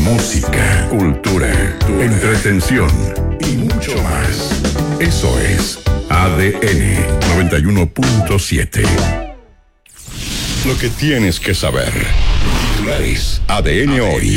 Música, cultura, entretención y mucho más. Eso es ADN 91.7. Lo que tienes que saber. Titulares ADN hoy.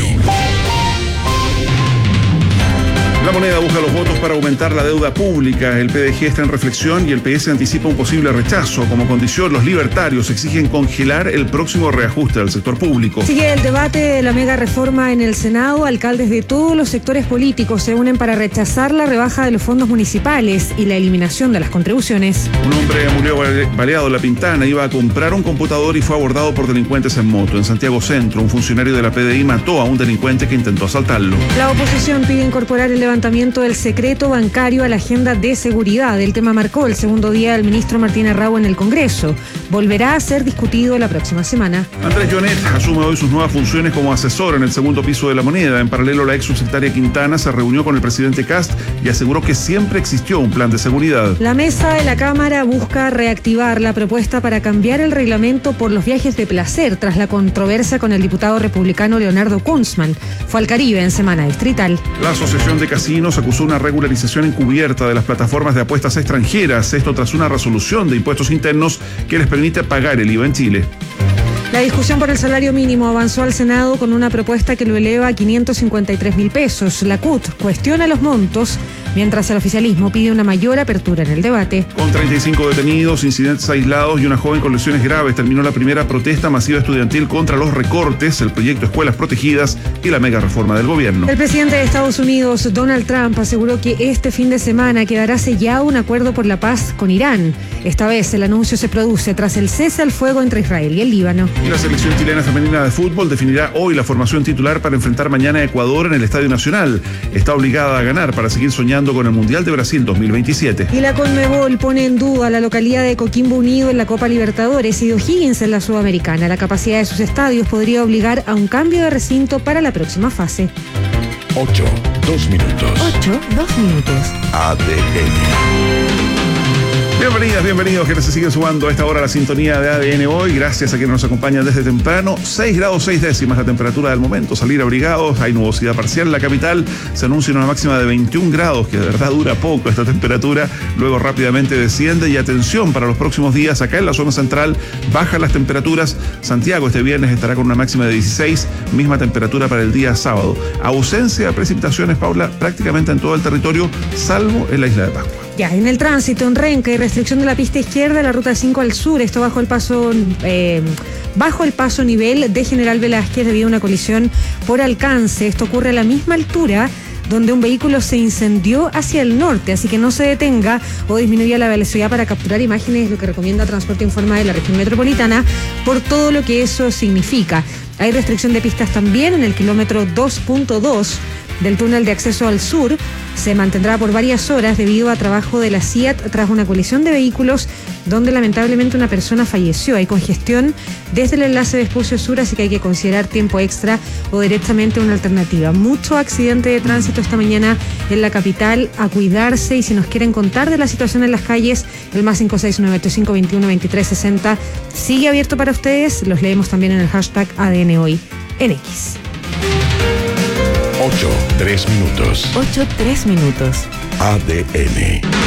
La Moneda busca los votos para aumentar la deuda pública. El PDG está en reflexión y el PS anticipa un posible rechazo. Como condición, los libertarios exigen congelar el próximo reajuste del sector público. Sigue el debate de la mega reforma en el Senado. Alcaldes de todos los sectores políticos se unen para rechazar la rebaja de los fondos municipales y la eliminación de las contribuciones. Un hombre murió baleado en La Pintana. Iba a comprar un computador y fue abordado por delincuentes en moto. En Santiago Centro, un funcionario de la PDI mató a un delincuente que intentó asaltarlo. La oposición pide incorporar el levantamiento del secreto bancario a la agenda de seguridad. El tema marcó el segundo día del ministro Martín Arrau en el Congreso. Volverá a ser discutido la próxima semana. Andrés Jonet asume hoy sus nuevas funciones como asesor en el segundo piso de La Moneda. En paralelo, la ex subsecretaria Quintana se reunió con el presidente Kast y aseguró que siempre existió un plan de seguridad. La mesa de la Cámara busca reactivar la propuesta para cambiar el reglamento por los viajes de placer tras la controversia con el diputado republicano Leonardo Kunzman. Fue al Caribe en semana distrital. La Asociación de Casinos acusó una regularización encubierta de las plataformas de apuestas extranjeras. Esto tras una resolución de impuestos internos que les permite pagar el IVA en Chile. La discusión por el salario mínimo avanzó al Senado con una propuesta que lo eleva a 553.000 pesos. La CUT cuestiona los montos, mientras el oficialismo pide una mayor apertura en el debate. Con 35 detenidos, incidentes aislados y una joven con lesiones graves, terminó la primera protesta masiva estudiantil contra los recortes, el proyecto Escuelas Protegidas y la mega reforma del gobierno. El presidente de Estados Unidos, Donald Trump, aseguró que este fin de semana quedará sellado un acuerdo por la paz con Irán. Esta vez el anuncio se produce tras el cese al fuego entre Israel y el Líbano. Y la selección chilena femenina de fútbol definirá hoy la formación titular para enfrentar mañana a Ecuador en el Estadio Nacional. Está obligada a ganar para seguir soñando con el Mundial de Brasil 2027. Y la Conmebol pone en duda la localidad de Coquimbo Unido en la Copa Libertadores y de O'Higgins en la Sudamericana. La capacidad de sus estadios podría obligar a un cambio de recinto para la próxima fase. 8, 2 minutos. 8, 2 minutos. ADN. Bienvenidos quienes se siguen sumando a esta hora a la sintonía de ADN hoy. Gracias a quienes nos acompañan desde temprano. 6 grados 6 décimas la temperatura del momento. Salir abrigados, hay nubosidad parcial en la capital. Se anuncia una máxima de 21 grados, que de verdad dura poco esta temperatura. Luego rápidamente desciende y atención para los próximos días. Acá en la zona central bajan las temperaturas. Santiago este viernes estará con una máxima de 16, misma temperatura para el día sábado. Ausencia de precipitaciones, Paula, prácticamente en todo el territorio, salvo en la isla de Pascua. Ya, en el tránsito, en Renca, hay restricción de la pista izquierda de la ruta 5 al sur, esto bajo el paso nivel de General Velázquez debido a una colisión por alcance. Esto ocurre a la misma altura donde un vehículo se incendió hacia el norte, así que no se detenga o disminuya la velocidad para capturar imágenes, es lo que recomienda Transporte Informa de la región metropolitana, por todo lo que eso significa. Hay restricción de pistas también en el kilómetro 2.2 del túnel de acceso al sur. Se mantendrá por varias horas debido a trabajo de la CIAT tras una colisión de vehículos donde lamentablemente una persona falleció. Hay congestión desde el enlace de Vespucio Sur, así que hay que considerar tiempo extra o directamente una alternativa. Mucho accidente de tránsito esta mañana en la capital, a cuidarse, y si nos quieren contar de la situación en las calles, el más 56985212360 sigue abierto para ustedes. Los leemos también en el hashtag ADN Hoy en X. 8, 3 minutos. 8, 3 minutos. ADN.